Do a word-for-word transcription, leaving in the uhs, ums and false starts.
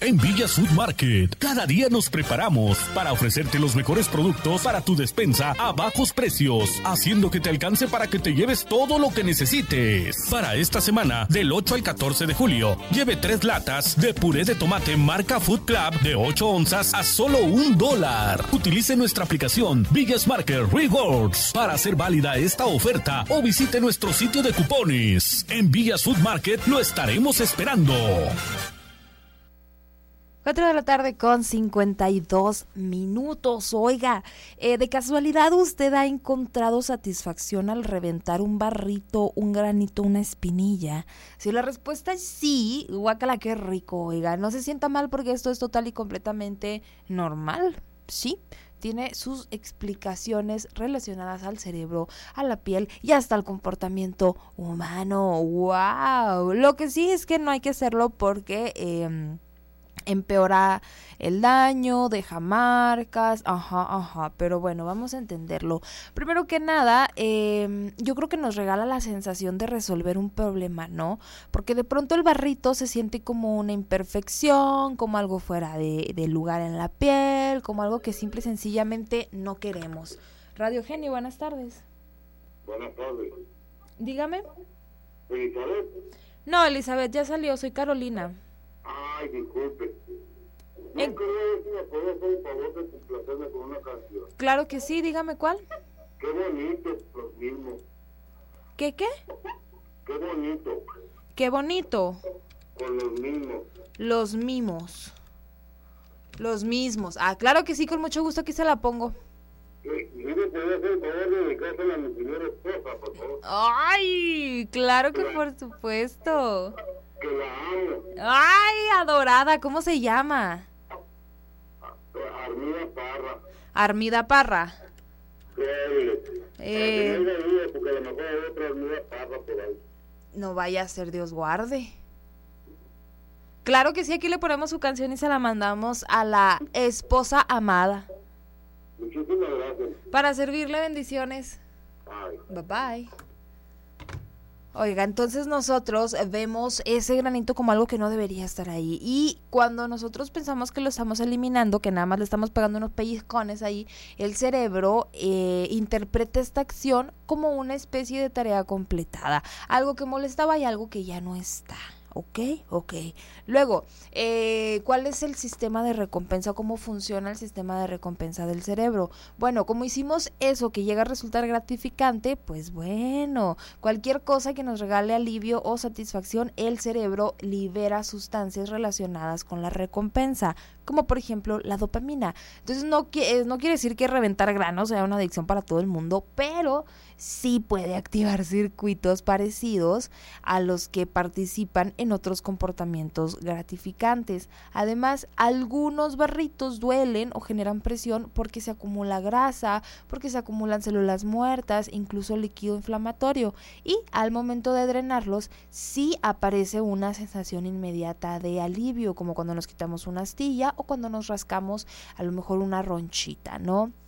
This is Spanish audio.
En Villas Food Market, cada día nos preparamos para ofrecerte los mejores productos para tu despensa a bajos precios, haciendo que te alcance para que te lleves todo lo que necesites. Para esta semana, del ocho al catorce de julio, lleve tres latas de puré de tomate marca Food Club de ocho onzas a solo un dólar. Utilice nuestra aplicación Villas Market Rewards para hacer válida esta oferta o visite nuestro sitio de cupones. En Villas Food Market lo estaremos esperando. Cuatro de la tarde con cincuenta y dos minutos. Oiga, eh, ¿de casualidad usted ha encontrado satisfacción al reventar un barrito, un granito, una espinilla? Si la respuesta es sí, guácala, qué rico. Oiga, no se sienta mal porque esto es total y completamente normal, ¿sí? Tiene sus explicaciones relacionadas al cerebro, a la piel y hasta al comportamiento humano. ¡Wow! Lo que sí es que no hay que hacerlo porque Eh, empeora el daño, deja marcas, ajá, ajá, pero bueno, vamos a entenderlo. Primero que nada, eh, yo creo que nos regala la sensación de resolver un problema, ¿no? Porque de pronto el barrito se siente como una imperfección, como algo fuera de, de lugar en la piel, como algo que simple y sencillamente no queremos. Radio Genio, buenas tardes. Buenas tardes. Dígame. ¿Elizabeth? No, Elizabeth, ya salió, soy Carolina. Ay, disculpe. No En... quería ver si me podía hacer el favor de complacerme con una canción. Claro que sí, dígame cuál. Qué bonito los mismos. ¿Qué qué? Qué bonito. Qué bonito. Con los mismos. Los mimos. Los mismos. Ah, claro que sí, con mucho gusto aquí se la pongo. ¿Sí me podía hacer el favor de dedicársela a mi señora esposa, por favor? Ay, claro que por supuesto. Que la amo. Ay, adorada, ¿cómo se llama? Armida Parra. Armida Parra. Créele. Eh, Para que no haya duda, porque a lo mejor hay otra Armida Parra por ahí. no vaya a ser, Dios guarde. Claro que sí, aquí le ponemos su canción y se la mandamos a la esposa amada. Muchísimas gracias. Para servirle, bendiciones. Ay. Bye bye. Oiga, entonces nosotros vemos ese granito como algo que no debería estar ahí, y cuando nosotros pensamos que lo estamos eliminando, que nada más le estamos pegando unos pellizcones ahí, el cerebro eh, interpreta esta acción como una especie de tarea completada, algo que molestaba y algo que ya no está. Ok, ok. Luego, eh, ¿cuál es el sistema de recompensa? ¿Cómo funciona el sistema de recompensa del cerebro? Bueno, como hicimos eso que llega a resultar gratificante, pues bueno, cualquier cosa que nos regale alivio o satisfacción, el cerebro libera sustancias relacionadas con la recompensa, como por ejemplo la dopamina. Entonces no, no quiere decir que reventar granos sea una adicción para todo el mundo, pero sí puede activar circuitos parecidos a los que participan en otros comportamientos gratificantes. Además, algunos barritos duelen o generan presión porque se acumula grasa, porque se acumulan células muertas, incluso líquido inflamatorio, y al momento de drenarlos sí aparece una sensación inmediata de alivio, como cuando nos quitamos una astilla o cuando nos rascamos a lo mejor una ronchita, ¿no?